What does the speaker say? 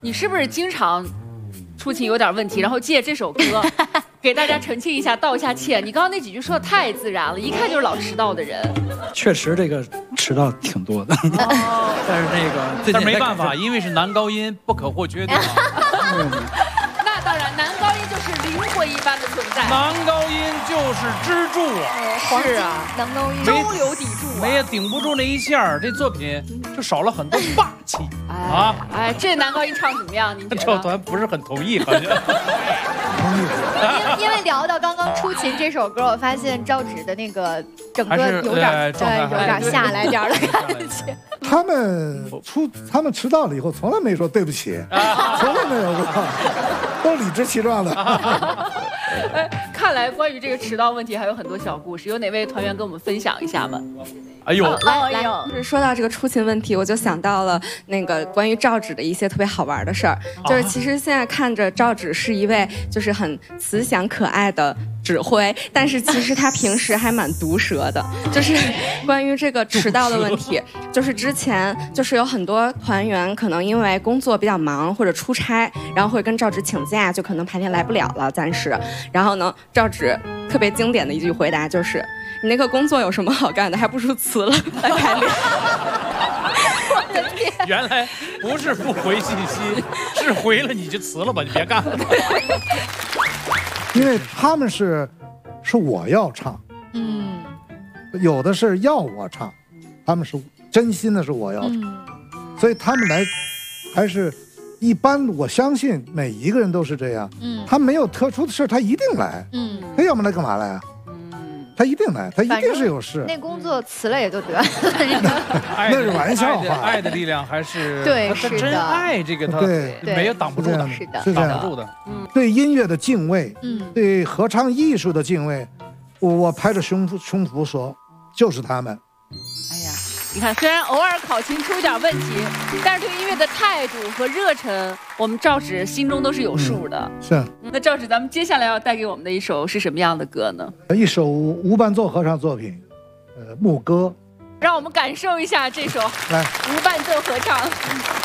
你是不是经常出勤有点问题，然后借这首歌给大家澄清一下，道一下歉？你刚刚那几句说的太自然了，一看就是老迟到的人。 确实，这个迟到挺多的。哦、但是那个， 但是没办法，因为是男高音，不可或缺，对吧？ 那当然，男高音就是灵魂一般的存在。 男高音就是支柱啊！ 是啊， 男高音中流砥柱啊， 没也顶不住那一下，这作品就少了很多霸气啊！ 哎，这男高音唱怎么样？您觉得？ 赵团不是很同意，好像。 因为聊到刚刚出勤这首歌，我发现赵芷的那个整个有点下来点的感觉。 他们迟到了以后，从来没说对不起，从来没有过，都理直气壮的。 看来关于这个迟到问题还有很多小故事，有哪位团员跟我们分享一下吗？ 哎呦， 来， 就是说到这个出勤问题，我就想到了那个关于赵芷的一些特别好玩的事儿。就是其实现在看着赵芷是一位就是很慈祥可爱的指挥，但是其实他平时还蛮毒舌的。就是关于这个迟到的问题，就是之前就是有很多团员可能因为工作比较忙或者出差，然后会跟赵芷请假，就可能排练来不了了，暂时。然后呢，赵芷特别经典的一句回答就是：“你那个工作有什么好干的？还不如辞了来排练。” 原来不是不回信息，是回了你就辞了吧，你别干了。 因为他们是我要唱，有的是要我唱，他们是真心的是我要唱，所以他们来还是一般，我相信每一个人都是这样，他没有特殊的事，他一定来，他要么来干嘛来啊？他一定来，他一定是有事。 那工作辞了也就得了， 那是玩笑话。 爱的力量还是对， 是真爱，这个他没有挡不住的， 是的， 是这样挡不住的。 对音乐的敬畏，对合唱艺术的敬畏，我拍着胸脯说，就是他们。 哎呀，你看，虽然偶尔考勤出一点问题，但是对音乐的态度和热忱，我们赵芷心中都是有数的。 是。 那赵芷，咱们接下来要带给我们的一首是什么样的歌呢？ 一首无伴奏合唱作品，牧歌。 让我们感受一下这首来无伴奏合唱。